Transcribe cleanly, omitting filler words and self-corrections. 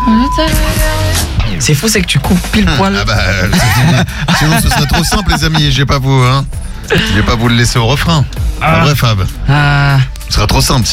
C'est fou, c'est que tu coupes pile poil. Ah bah, sinon ce serait trop simple les amis, je vais pas vous le laisser au refrain. Pas vrai Fab. Ah. Ce sera trop simple.